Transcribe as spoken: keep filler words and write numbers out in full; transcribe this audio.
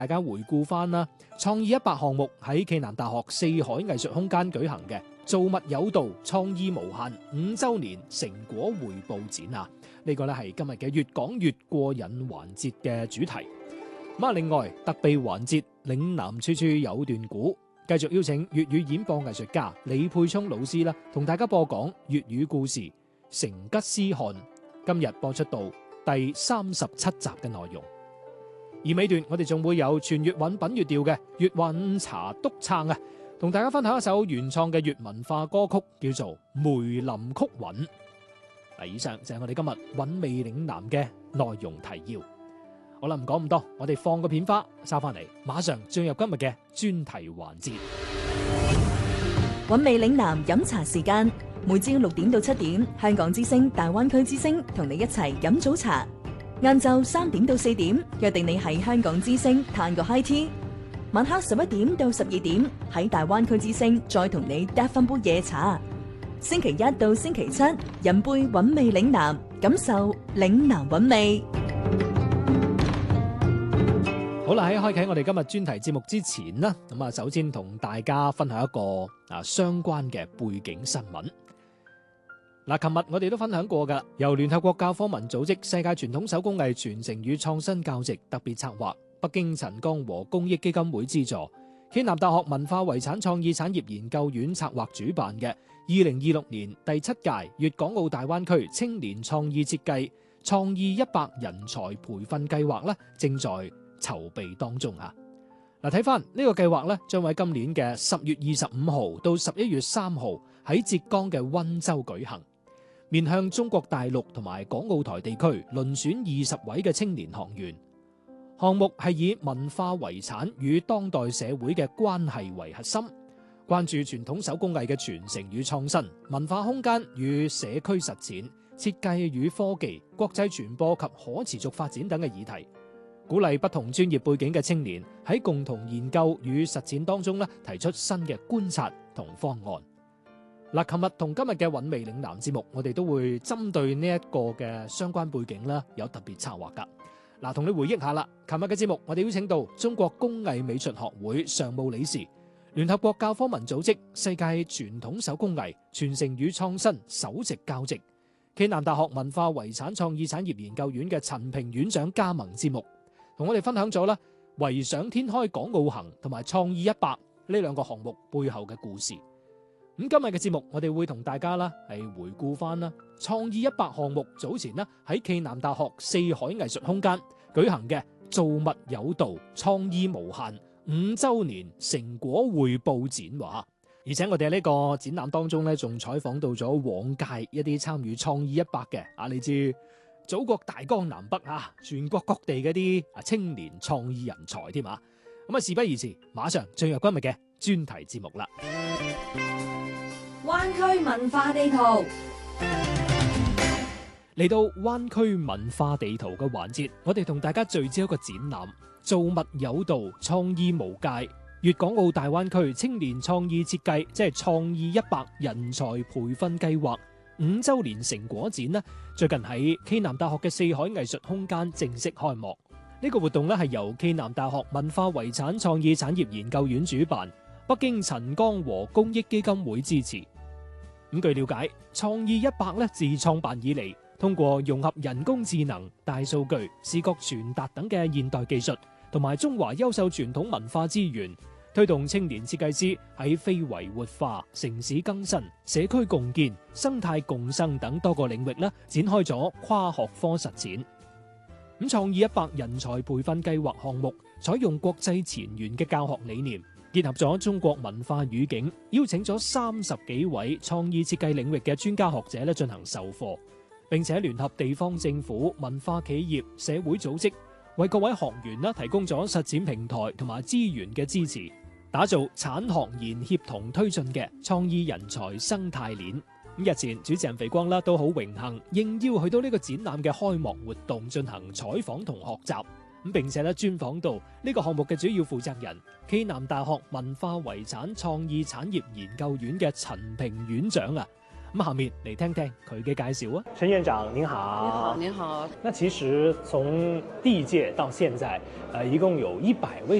大家回顧翻啦，創意一百項目喺暨南大學四海藝術空間舉行嘅造物有道，創意無限五週年成果匯報展啊！呢個咧係今日嘅越講越過癮環節嘅主題。咁啊，另外特備環節嶺南處處有段古，繼續邀請粵語演播藝術家李沛聰老師啦，同大家播講粵語故事《成吉思汗》。今日播出到第三十七集嘅內容。而尾段我哋仲會有全粵韻品粵調嘅粵韻茶督撐啊，同大家分享一首原創嘅粵文化歌曲，叫做《梅林曲韻》。嗱，以上就係我哋今日韻味嶺南嘅內容提要。好啦，唔講咁多，我哋放個片花，收翻嚟，馬上進入今日嘅專題環節。 韻味嶺南飲茶時間，每朝六點到七點，香港之聲、大灣區之聲同你一齊飲早茶。晏晝三點到四點，約定你喺香港之聲嘆個 high tea。晚黑十一點到十二點，喺大灣區之聲再同你嗒翻杯夜茶。星期一到星期七，飲杯韻味嶺南，感受嶺南韻味。 好啦，喺開啟我哋今日專題節目之前呢，咁啊，首先同大家分享一個啊相關嘅背景新聞。嗱，琴日我哋都分享過噶，由聯合國教科文組織世界傳統手工藝傳承與創新教席特別策劃，北京陳江和公益基金會資助，暨南大學文化遺產創意產業研究院策劃主辦嘅二零二六年第七屆粵港澳大灣區青年創意設計創意一百人才培訓計劃咧，正在籌備當中啊！嗱，睇翻呢個計劃咧，將喺今年嘅十月二十五號到十一月三號喺浙江嘅溫州舉行。面向中國大陸同埋港澳台地區遴選二十位嘅青年學員，項目係以文化遺產與當代社會嘅關係為核心，關注傳統手工藝嘅傳承與創新、文化空間與社區實踐、設計與科技、國際傳播及可持續發展等嘅議題，鼓勵不同專業背景嘅青年喺共同研究與實踐當中咧，提出新嘅觀察同方案。嗱，琴日同今日嘅韻味嶺南節目，我哋都會針對呢一個嘅相關背景啦，有特別策劃噶。嗱，同你回憶下啦，琴日嘅節目我哋邀請到中國工藝美術學會常務理事、聯合國教科文組織世界傳統手工藝傳承與創新首席教席、暨南大學文化遺產創意產業研究院嘅陳平院長加盟節目，同我哋分享咗啦唯想天開港澳行同埋創意一百呢兩個項目背後嘅故事。咁今日嘅節目，我哋會同大家啦係回顧翻啦創意一百項目早前啦喺暨南大學四海藝術空間舉行嘅造物有道，創意無限五週年成果匯報展話。而且我哋喺呢個展覽當中咧，仲採訪到咗往屆一啲參與創意一百嘅啊，你知祖國大江南北啊，全國各地嗰啲啊青年創意人才添啊。咁啊，事不宜遲，馬上進入今日嘅專題節目啦。 灣區文化地圖， 嚟到灣區文化地圖嘅環節，我哋同大家聚焦一個展覽：造物有道，創意無界。粵港澳大灣區青年創意設計，即係創意一百人才培訓計劃五周年成果展呢，最近喺暨南大學嘅四海藝術空間正式開幕。呢個活動咧係由暨南大學文化遺產創意產業研究院主辦，北京陳江和公益基金會支持。咁據了解，創意一百咧自創辦以嚟，通過融合人工智能、大數據、視覺傳達等嘅現代技術，同埋中華優秀傳統文化資源，推動青年設計師喺非遺活化、城市更新、社區共建、生態共生等多個領域咧，展開咗跨學科實踐。咁創意一百人才培訓計劃項目採用國際前沿嘅教學理念，結合咗中國文化語境，邀請咗三十幾位創意設計領域嘅專家學者咧進行授課，並且聯合地方政府、文化企業、社會組織，為各位學員咧提供咗實踐平台同埋資源嘅支持，打造產學研協同推進嘅創意人才生態鏈。日前主持人肥光啦都好榮幸應邀去到呢個展覽嘅開幕活動進行採訪同學習，咁並且咧專訪到呢個項目嘅主要負責人暨南大學文化遺產創意產業研究院嘅陳平院長啊。 咁下面嚟聽聽佢嘅介紹啊。 陳院長您好。 你好，你好。 那其實從第一屆到現在，呃，一共有一百位